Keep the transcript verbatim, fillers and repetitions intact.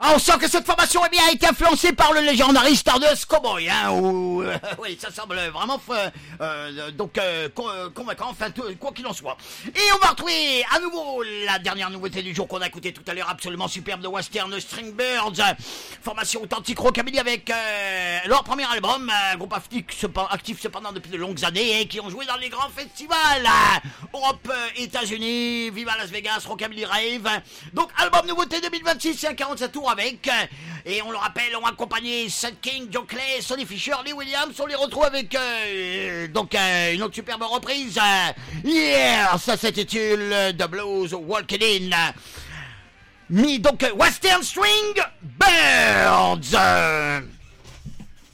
On sent que cette formation eh bien, a été influencée par le légendaire Stardust Cowboy, hein, ou euh, oui, ça semble vraiment euh, euh, donc euh, convaincant, enfin tout, quoi qu'il en soit. Et on va retrouver à nouveau la dernière nouveauté du jour qu'on a écouté tout à l'heure, absolument superbe, de Western String Birds, formation authentique rockabilly avec euh, leur premier album, un groupe actif, actif cependant depuis de longues années et qui ont joué dans les grands festivals, Europe, États-Unis, Viva Las Vegas, Rockabilly Rave. Donc album nouveauté deux mille vingt-six, c'est un quarante-sept tours avec, et on le rappelle, on a accompagné Seth King, Joe Clay, Sonny Fisher, Lee Williams. On les retrouve avec euh, donc euh, une autre superbe reprise, euh, yeah, ça s'intitule The Blues Walking In. Mi donc Western String Birds.